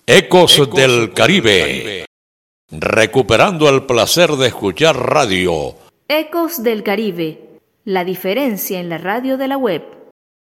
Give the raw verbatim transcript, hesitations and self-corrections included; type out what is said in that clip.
Ecos del Caribe. Recuperando el placer de escuchar radio. Ecos del Caribe. La diferencia en la radio de la web.